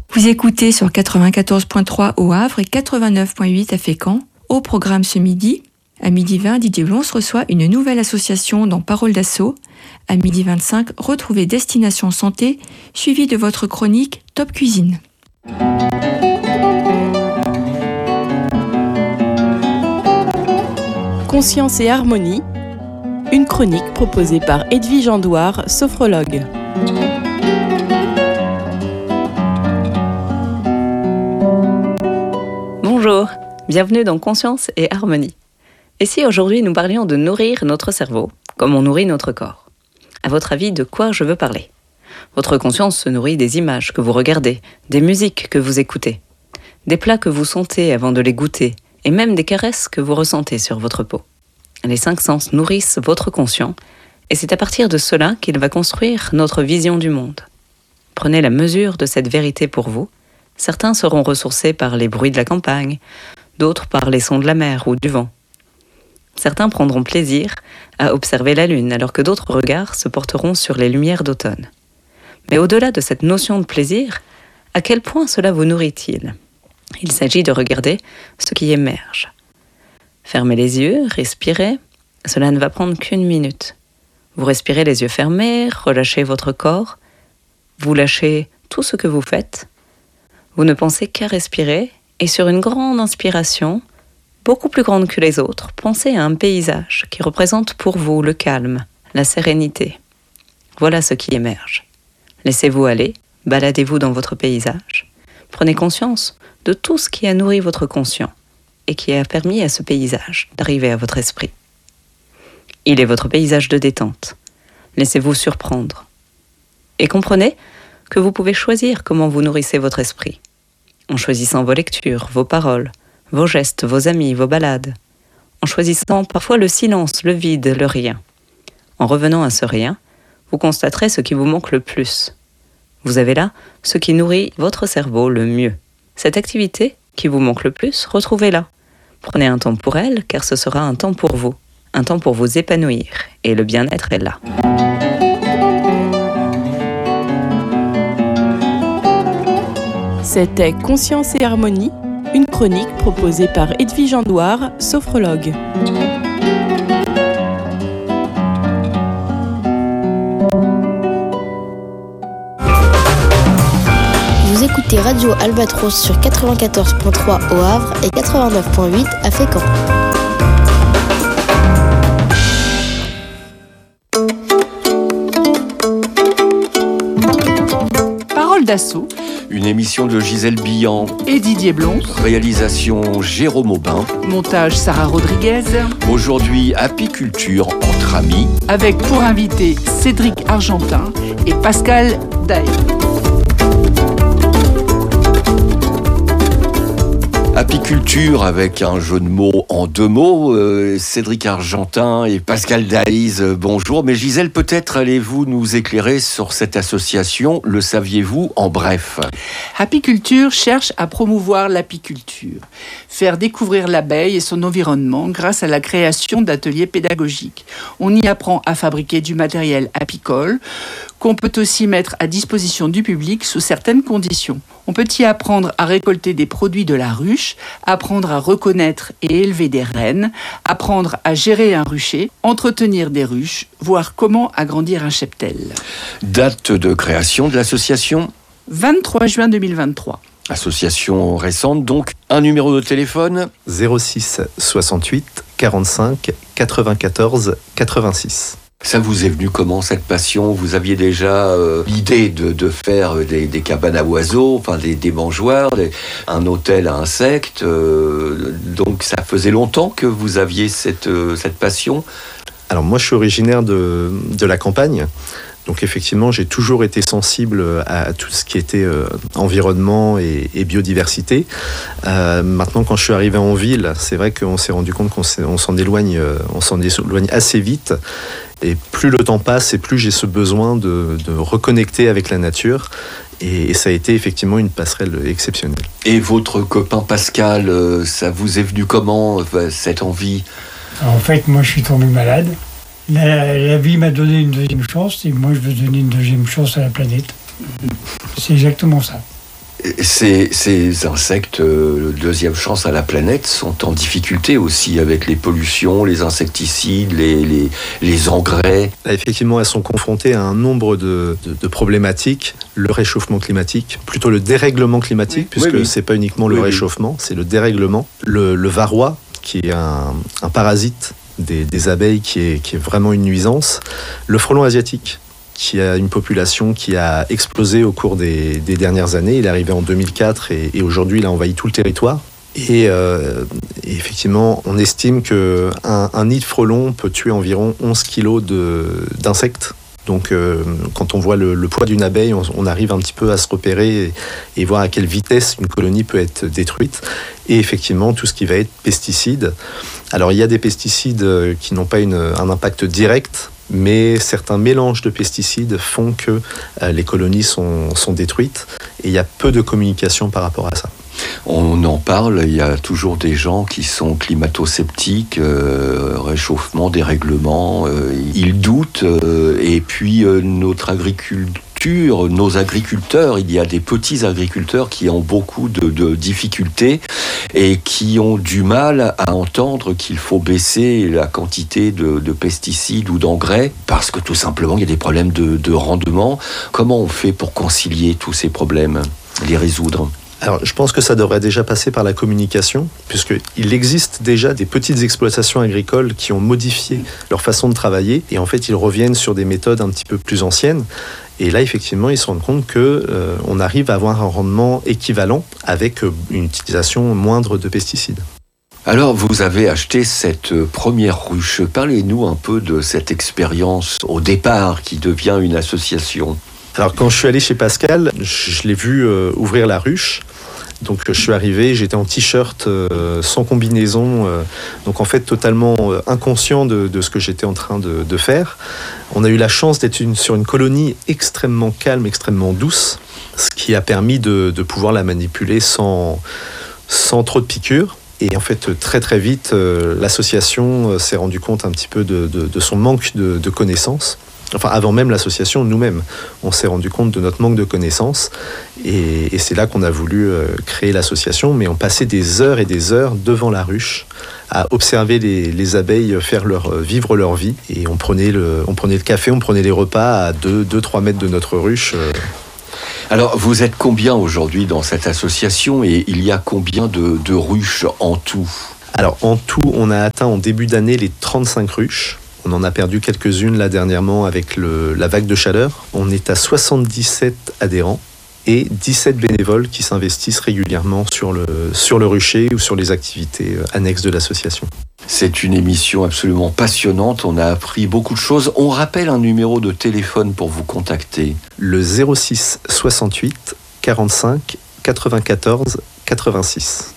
Vous écoutez sur 94.3 au Havre et 89.8 à Fécamp. Au programme ce midi, à 12h20, Didier Blons reçoit une nouvelle association dans Parole d'Assaut. À 12h25, retrouvez Destination Santé, suivi de votre chronique Top Cuisine. Conscience et harmonie, une chronique proposée par Edwige Andouard, sophrologue. Bonjour, bienvenue dans Conscience et harmonie. Et si aujourd'hui nous parlions de nourrir notre cerveau, comme on nourrit notre corps? À votre avis, de quoi je veux parler? Votre conscience se nourrit des images que vous regardez, des musiques que vous écoutez, des plats que vous sentez avant de les goûter, et même des caresses que vous ressentez sur votre peau. Les 5 sens nourrissent votre conscient, et c'est à partir de cela qu'il va construire notre vision du monde. Prenez la mesure de cette vérité pour vous. Certains seront ressourcés par les bruits de la campagne, d'autres par les sons de la mer ou du vent. Certains prendront plaisir à observer la lune, alors que d'autres regards se porteront sur les lumières d'automne. Mais au-delà de cette notion de plaisir, à quel point cela vous nourrit-il? Il s'agit de regarder ce qui émerge. Fermez les yeux, respirez, cela ne va prendre qu'1 minute. Vous respirez les yeux fermés, relâchez votre corps, vous lâchez tout ce que vous faites. Vous ne pensez qu'à respirer et sur une grande inspiration, beaucoup plus grande que les autres, pensez à un paysage qui représente pour vous le calme, la sérénité. Voilà ce qui émerge. Laissez-vous aller, baladez-vous dans votre paysage. Prenez conscience de tout ce qui a nourri votre conscient et qui a permis à ce paysage d'arriver à votre esprit. Il est votre paysage de détente. Laissez-vous surprendre. Et comprenez que vous pouvez choisir comment vous nourrissez votre esprit. En choisissant vos lectures, vos paroles, vos gestes, vos amis, vos balades. En choisissant parfois le silence, le vide, le rien. En revenant à ce rien, vous constaterez ce qui vous manque le plus. Vous avez là ce qui nourrit votre cerveau le mieux. Cette activité qui vous manque le plus, retrouvez-la. Prenez un temps pour elle, car ce sera un temps pour vous. Un temps pour vous épanouir. Et le bien-être est là. C'était Conscience et harmonie, une chronique proposée par Edwige Andouard, sophrologue. Vous écoutez Radio Albatros sur 94.3 au Havre et 89.8 à Fécamp. Parole d'assaut. Une émission de Gisèle Billan Et Didier Blons. Réalisation Jérôme Aubin. Montage Sarah Rodriguez. Aujourd'hui, apiculture entre amis. Avec pour invité Cédric Argentin et Pascal Daye. Apiculture avec un jeu de mots en 2 mots. Cédric Argentin et Pascal Daïs, bonjour. Mais Gisèle, peut-être allez-vous nous éclairer sur cette association, le saviez-vous en bref? Apiculture cherche à promouvoir l'apiculture, faire découvrir l'abeille et son environnement grâce à la création d'ateliers pédagogiques. On y apprend à fabriquer du matériel apicole, qu'on peut aussi mettre à disposition du public sous certaines conditions. On peut y apprendre à récolter des produits de la ruche, apprendre à reconnaître et élever des rennes, apprendre à gérer un rucher, entretenir des ruches, voir comment agrandir un cheptel. Date de création de l'association? 23 juin 2023. Association récente, donc. Un numéro de téléphone? 06 68 45 94 86. Ça vous est venu comment, cette passion? Vous aviez déjà l'idée de faire des cabanes à oiseaux, enfin des mangeoires, un hôtel à insectes. Donc ça faisait longtemps que vous aviez cette passion? Alors moi je suis originaire de la campagne. Donc effectivement, j'ai toujours été sensible à tout ce qui était environnement et biodiversité. Maintenant, quand je suis arrivé en ville, c'est vrai qu'on s'est rendu compte qu'on s'en éloigne assez vite. Et plus le temps passe, et plus j'ai ce besoin de reconnecter avec la nature. Et ça a été effectivement une passerelle exceptionnelle. Et votre copain Pascal, ça vous est venu comment, cette envie? En fait, moi, je suis tombé malade. La vie m'a donné une deuxième chance, et moi, je veux donner une deuxième chance à la planète. C'est exactement ça. Ces insectes, deuxième chance à la planète, sont en difficulté aussi avec les pollutions, les insecticides, les engrais. Là, effectivement, elles sont confrontées à un nombre de problématiques. Le réchauffement climatique, plutôt le dérèglement climatique, puisque c'est pas uniquement le réchauffement, c'est le dérèglement. Le varroa, qui est un parasite des abeilles qui est vraiment une nuisance. Le frelon asiatique, qui a une population qui a explosé au cours des dernières années. Il est arrivé en 2004 et aujourd'hui, il a envahi tout le territoire. Et effectivement, on estime qu'un nid de frelon peut tuer environ 11 kilos d'insectes. Donc, quand on voit le poids d'une abeille, on arrive un petit peu à se repérer et voir à quelle vitesse une colonie peut être détruite. Et effectivement, tout ce qui va être pesticides. Alors, il y a des pesticides qui n'ont pas un impact direct, mais certains mélanges de pesticides font que les colonies sont détruites. Et il y a peu de communication par rapport à ça. On en parle, il y a toujours des gens qui sont climato-sceptiques, réchauffement, dérèglement, ils doutent, et puis nos agriculteurs, il y a des petits agriculteurs qui ont beaucoup de difficultés et qui ont du mal à entendre qu'il faut baisser la quantité de pesticides ou d'engrais parce que tout simplement il y a des problèmes de rendement. Comment on fait pour concilier tous ces problèmes, les résoudre ? Alors, je pense que ça devrait déjà passer par la communication, puisqu'il existe déjà des petites exploitations agricoles qui ont modifié leur façon de travailler, et en fait, ils reviennent sur des méthodes un petit peu plus anciennes. Et là, effectivement, ils se rendent compte qu'on arrive à avoir un rendement équivalent avec une utilisation moindre de pesticides. Alors, vous avez acheté cette première ruche. Parlez-nous un peu de cette expérience au départ qui devient une association. Alors, quand je suis allé chez Pascal, je l'ai vu ouvrir la ruche. Donc, je suis arrivé, j'étais en t-shirt, sans combinaison, donc en fait totalement inconscient de ce que j'étais en train de faire. On a eu la chance d'être sur une colonie extrêmement calme, extrêmement douce, ce qui a permis de pouvoir la manipuler sans trop de piqûres. Et en fait, très très vite, l'association s'est rendue compte un petit peu de son manque de connaissances. Enfin, avant même l'association, nous-mêmes, on s'est rendu compte de notre manque de connaissances. Et c'est là qu'on a voulu créer l'association. Mais on passait des heures et des heures devant la ruche à observer les abeilles vivre leur vie. Et on prenait le café, on prenait les repas à 2-3 mètres de notre ruche. Alors, vous êtes combien aujourd'hui dans cette association et il y a combien de ruches en tout ? Alors, en tout, on a atteint en début d'année les 35 ruches. On en a perdu quelques-unes là dernièrement avec la vague de chaleur. On est à 77 adhérents et 17 bénévoles qui s'investissent régulièrement sur le rucher ou sur les activités annexes de l'association. C'est une émission absolument passionnante, on a appris beaucoup de choses. On rappelle un numéro de téléphone pour vous contacter. Le 06 68 45 94 86.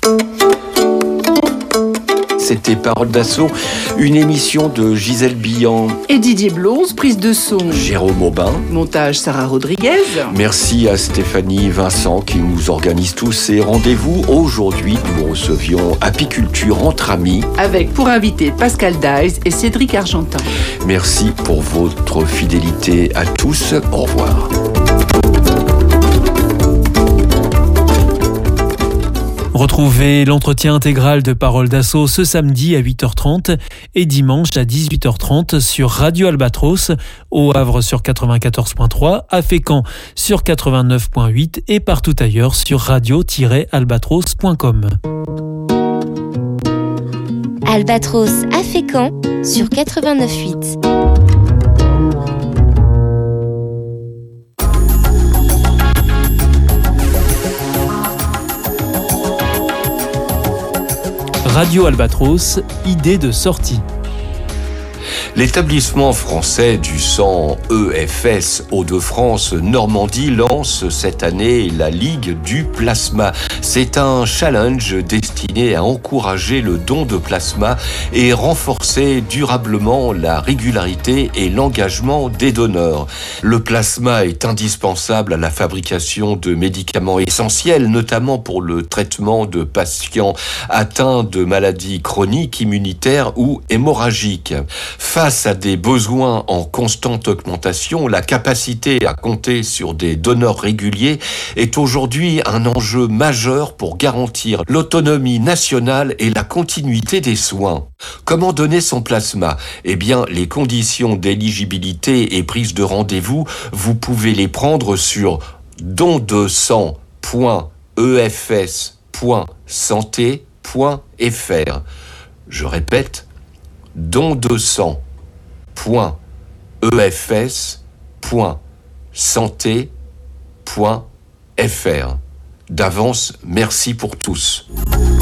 C'était Parole d'Assaut, une émission de Gisèle Billan et Didier Blonze, prise de son Jérôme Aubin, montage Sarah Rodriguez. Merci à Stéphanie Vincent qui nous organise tous ces rendez-vous. Aujourd'hui, nous recevions Apiculture entre amis avec pour invité Pascal Daïs et Cédric Argentin. Merci pour votre fidélité à tous. Au revoir. Retrouvez l'entretien intégral de Parole d'Assaut ce samedi à 8h30 et dimanche à 18h30 sur Radio Albatros, au Havre sur 94.3, à Fécamp sur 89.8 et partout ailleurs sur radio-albatros.com. Albatros à Fécamp sur 89.8. Radio Albatros, idée de sortie. L'établissement français du sang EFS Hauts-de-France Normandie lance cette année la Ligue du plasma. C'est un challenge destiné à encourager le don de plasma et renforcer durablement la régularité et l'engagement des donneurs. Le plasma est indispensable à la fabrication de médicaments essentiels, notamment pour le traitement de patients atteints de maladies chroniques, immunitaires ou hémorragiques. Face à des besoins en constante augmentation, la capacité à compter sur des donneurs réguliers est aujourd'hui un enjeu majeur pour garantir l'autonomie nationale et la continuité des soins. Comment donner son plasma ? Eh bien, les conditions d'éligibilité et prise de rendez-vous, vous pouvez les prendre sur dondesang.efs.santé.fr. Je répète, dondesang.efs.santé.fr. D'avance, merci pour tous.